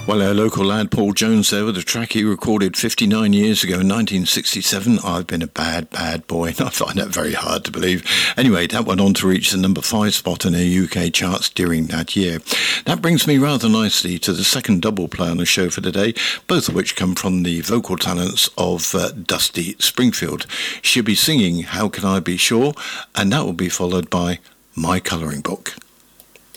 Well, our local lad Paul Jones there with a track he recorded 59 years ago in 1967. I've been a bad, bad boy, and I find that very hard to believe. Anyway, that went on to reach the number 5 spot in the UK charts during that year. That brings me rather nicely to the second double play on the show for today, both of which come from the vocal talents of Dusty Springfield. She'll be singing How Can I Be Sure, and that will be followed by My Colouring Book.